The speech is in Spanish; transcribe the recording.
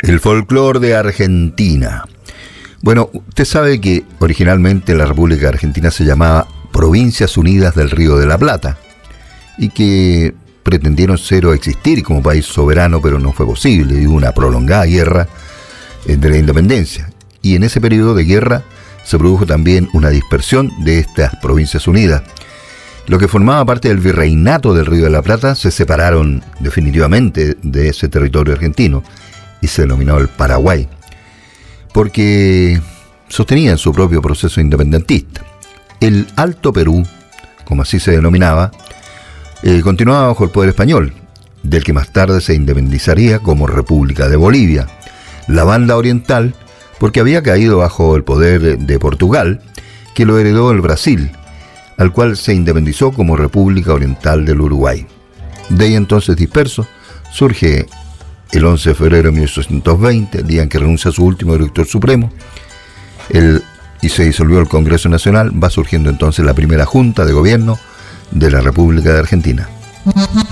El folclore de Argentina. Bueno, usted sabe que originalmente la República Argentina se llamaba Provincias Unidas del Río de la Plata y que pretendieron ser o existir como país soberano, pero no fue posible, y hubo una prolongada guerra de la independencia. Y en ese periodo de guerra se produjo también una dispersión de estas Provincias Unidas. Lo que formaba parte del virreinato del Río de la Plata se separaron definitivamente de ese territorio argentino y se denominó el Paraguay, porque sostenían su propio proceso independentista. El Alto Perú, como así se denominaba, continuaba bajo el poder español, del que más tarde se independizaría como República de Bolivia. La Banda Oriental, porque había caído bajo el poder de Portugal, que lo heredó el Brasil, al cual se independizó como República Oriental del Uruguay. De ahí entonces disperso, surge el 11 de febrero de 1820, día en que renuncia su último director supremo, y se disolvió el Congreso Nacional. Va surgiendo entonces la primera Junta de Gobierno de la República de Argentina.